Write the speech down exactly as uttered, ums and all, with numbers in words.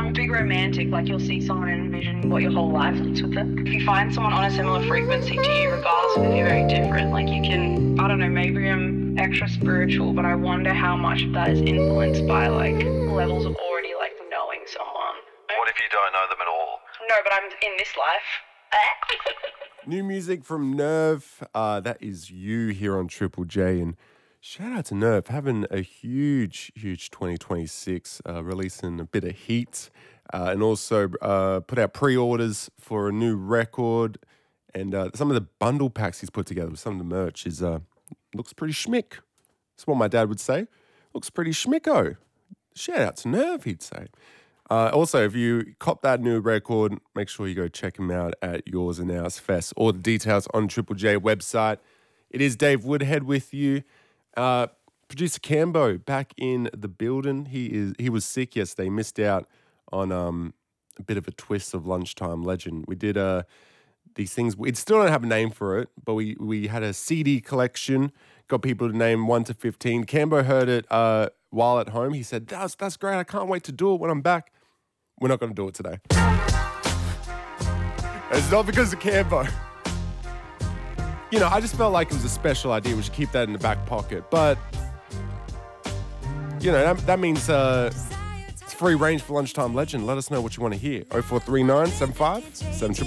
I'm a big romantic, like you'll see someone and envision what your whole life looks with them. If you find someone on a similar frequency to you, regardless of if you're very different, like you can, I don't know, maybe I'm extra spiritual, but I wonder how much of that is influenced by like levels of already like knowing someone. What if you don't know them at all? No, but I'm in this life. New music from Nerve. Uh, that is You here on Triple J. And shout out to Nerve, having a huge, huge twenty twenty-six, uh, releasing a bit of heat, uh, and also uh, put out pre-orders for a new record. And uh, some of the bundle packs he's put together with some of the merch is uh, looks pretty schmick. That's what my dad would say. Looks pretty schmicko. Shout out to Nerve, he'd say. Uh, also, if you cop that new record, make sure you go check him out at Yours and Ours Fest. All the details on Triple J website. It is Dave Woodhead with you. Uh, producer Cambo back in the building. He is he was sick yesterday. Missed out on um, a bit of a twist of Lunchtime Legend. We did uh, these things. We still don't have a name for it, but we we had a C D collection. Got people to name one to fifteen. Cambo heard it uh, while at home. He said, "That's that's great. I can't wait to do it when I'm back." We're not going to do it today. It's not because of Cambo. You know, I just felt like it was a special idea. We should keep that in the back pocket. But, you know, that, that means uh, it's free range for Lunchtime Legend. Let us know what you want to hear. oh four three nine, seven five, seven